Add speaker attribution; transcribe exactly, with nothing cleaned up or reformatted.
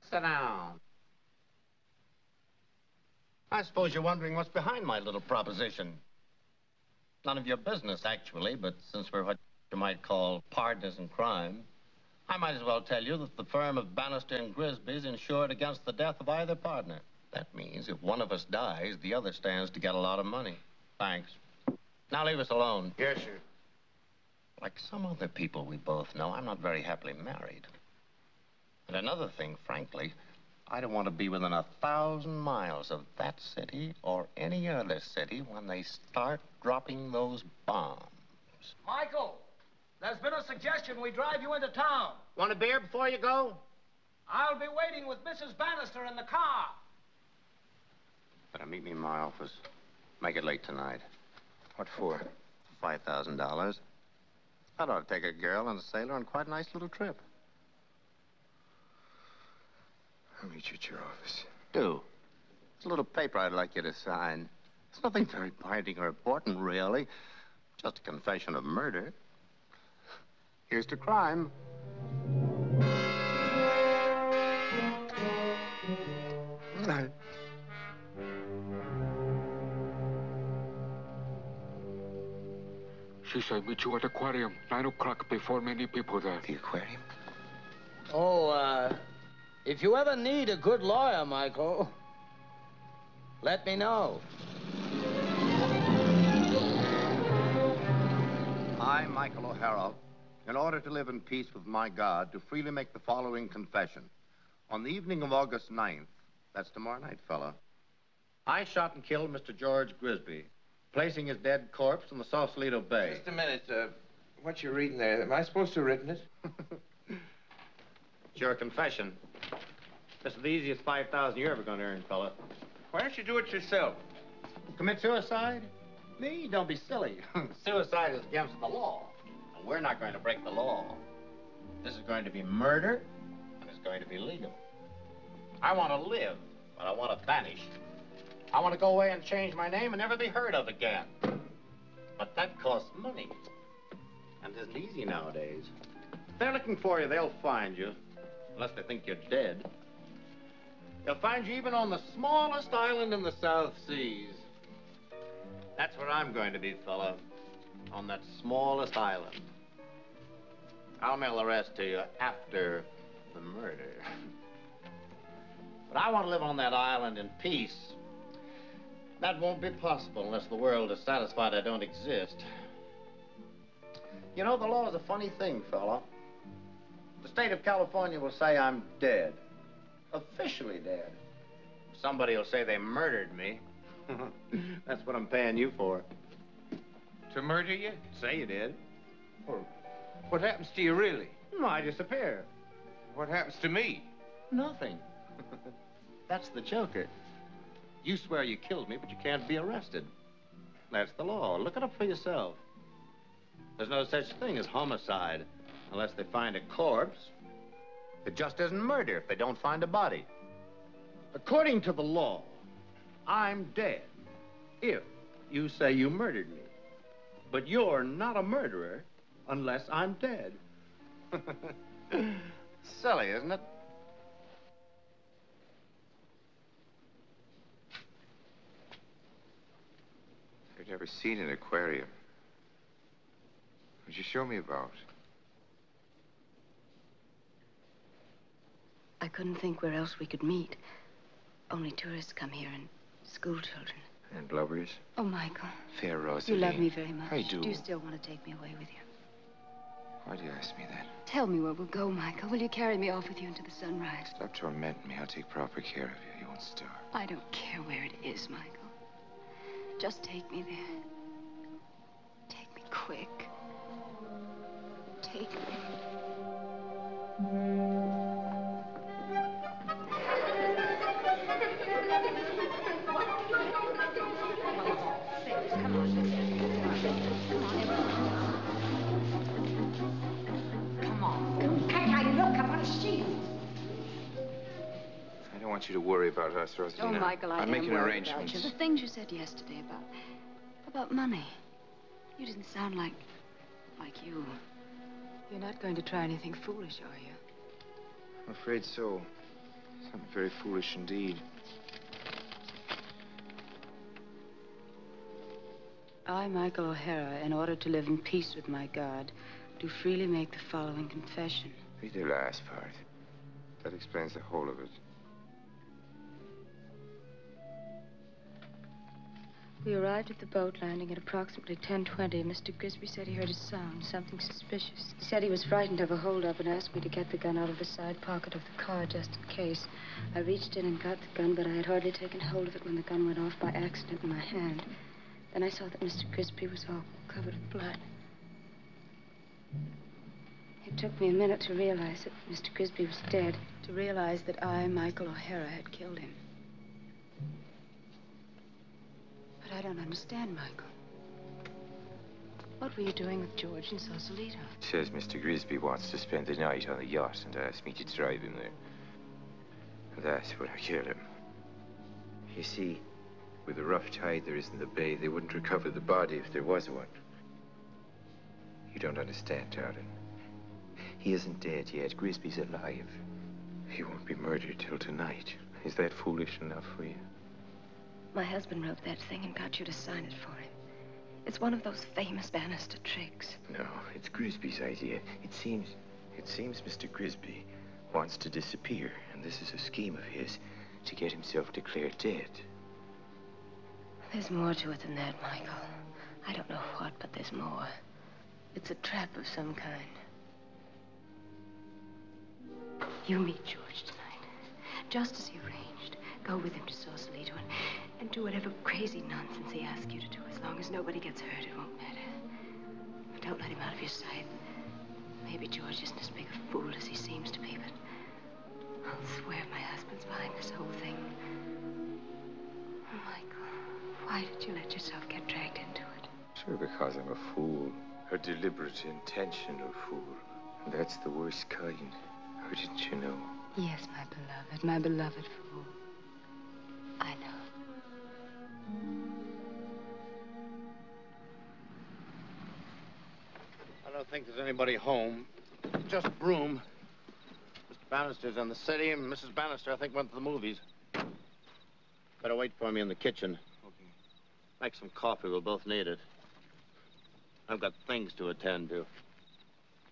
Speaker 1: Sit down. I suppose you're wondering what's behind my little proposition. None of your business, actually, but since we're what you might call partners in crime, I might as well tell you that the firm of Bannister and Grisby is insured against the death of either partner. That means if one of us dies, the other stands to get a lot of money. Thanks. Now leave us alone.
Speaker 2: Yes, sir.
Speaker 1: Like some other people we both know, I'm not very happily married. And another thing, frankly, I don't want to be within a thousand miles of that city or any other city when they start dropping those bombs.
Speaker 3: Michael, there's been a suggestion we drive you into town.
Speaker 1: Want a beer before you go?
Speaker 3: I'll be waiting with Missus Bannister in the car.
Speaker 1: Better meet me in my office. Make it late tonight.
Speaker 2: What for?
Speaker 1: Five thousand dollars. That ought to take a girl and a sailor on quite a nice little trip.
Speaker 2: I'll meet you at your office.
Speaker 1: Do. There's a little paper I'd like you to sign. It's nothing very binding or important, really. Just a confession of murder. Here's to crime.
Speaker 2: Night.
Speaker 4: She said meet you at the aquarium, nine o'clock, before many people there.
Speaker 1: The aquarium?
Speaker 3: Oh, uh, if you ever need a good lawyer, Michael, let me know.
Speaker 1: I, Michael O'Hara, in order to live in peace with my God, do freely make the following confession. On the evening of August ninth, that's tomorrow night, fella, I shot and killed Mister George Grisby, placing his dead corpse in the Sausalito Bay.
Speaker 2: Just a minute. Uh, what you reading there? Am I supposed to have written it?
Speaker 1: It's your confession. This is the easiest five thousand you're ever going to earn, fella.
Speaker 2: Why don't you do it yourself?
Speaker 1: Commit suicide? Me? Don't be silly. Suicide is against the law. And we're not going to break the law. This is going to be murder, and it's going to be legal. I want to live, but I want to vanish. I want to go away and change my name and never be heard of again. But that costs money. And it isn't easy nowadays. If they're looking for you, they'll find you. Unless they think you're dead. They'll find you even on the smallest island in the South Seas. That's where I'm going to be, fella. On that smallest island. I'll mail the rest to you after the murder. But I want to live on that island in peace. That won't be possible unless the world is satisfied I don't exist. You know, the law is a funny thing, fella. The state of California will say I'm dead. Officially dead. Somebody will say they murdered me. That's what I'm paying you for.
Speaker 2: To murder you?
Speaker 1: Say you did.
Speaker 2: Or what happens to you, really?
Speaker 1: No, I disappear.
Speaker 2: What happens to me?
Speaker 1: Nothing. That's the joker. You swear you killed me, but you can't be arrested. That's the law. Look it up for yourself. There's no such thing as homicide unless they find a corpse. It just isn't murder if they don't find a body. According to the law, I'm dead if you say you murdered me. But you're not a murderer unless I'm dead. Silly, isn't it?
Speaker 2: I've never seen an aquarium. Would you show me about?
Speaker 5: I couldn't think where else we could meet. Only tourists come here and school children.
Speaker 2: And lovers?
Speaker 5: Oh, Michael.
Speaker 2: Fair Rosalie.
Speaker 5: You love me very much.
Speaker 2: I do.
Speaker 5: Do you still want to take me away with you?
Speaker 2: Why do you ask me that?
Speaker 5: Tell me where we'll go, Michael. Will you carry me off with you into the sunrise?
Speaker 2: Stop tormenting me. I'll take proper care of you. You won't starve.
Speaker 5: I don't care where it is, Michael. Just take me there. Take me quick. Take me.
Speaker 6: Come on. Can't I look? I want to see you.
Speaker 2: I don't want you to worry about us, Rosalie.
Speaker 5: Oh,
Speaker 2: now.
Speaker 5: Michael, I
Speaker 2: I'm
Speaker 5: am
Speaker 2: making
Speaker 5: worried
Speaker 2: arrangements.
Speaker 5: about you. The things you said yesterday about... about money. You didn't sound like... like you. You're not going to try anything foolish, are you?
Speaker 2: I'm afraid so. I'm very foolish indeed.
Speaker 7: I, Michael O'Hara, in order to live in peace with my God, do freely make the following confession.
Speaker 2: Read the last part. That explains the whole of it.
Speaker 7: We arrived at the boat landing at approximately ten twenty. Mister Grisby said he heard a sound, something suspicious. He said he was frightened of a holdup and asked me to get the gun out of the side pocket of the car just in case. I reached in and got the gun, but I had hardly taken hold of it when the gun went off by accident in my hand. Then I saw that Mister Grisby was all covered with blood. It took me a minute to realize that Mister Grisby was dead, to realize that I, Michael O'Hara, had killed him. But I don't understand, Michael. What were you doing with George in Sausalito?
Speaker 2: Says Mister Grisby wants to spend the night on the yacht and asked me to drive him there. And that's when I killed him. You see, with the rough tide there is in the bay, they wouldn't recover the body if there was one. You don't understand, darling. He isn't dead yet. Grisby's alive. He won't be murdered till tonight. Is that foolish enough for you?
Speaker 7: My husband wrote that thing and got you to sign it for him. It's one of those famous Bannister tricks.
Speaker 2: No, it's Grisby's idea. It seems, it seems Mister Grisby wants to disappear, and this is a scheme of his to get himself declared dead.
Speaker 7: There's more to it than that, Michael. I don't know what, but there's more. It's a trap of some kind. You meet George tonight, just as he arranged. Go with him to Sausalito and, and do whatever crazy nonsense he asks you to do. As long as nobody gets hurt, it won't matter. But don't let him out of your sight. Maybe George isn't as big a fool as he seems to be, but I'll swear my husband's behind this whole thing. Oh, Michael, why did you let yourself get dragged into it?
Speaker 2: Sure, because I'm a fool. A deliberate, intentional fool. And that's the worst kind. How didn't you know?
Speaker 7: Yes, my beloved, my beloved fool. I know.
Speaker 1: I don't think there's anybody home. Just Broom. Mister Bannister's in the city, and Missus Bannister, I think, went to the movies. Better wait for me in the kitchen. Okay. Make some coffee. We'll both need it. I've got things to attend to.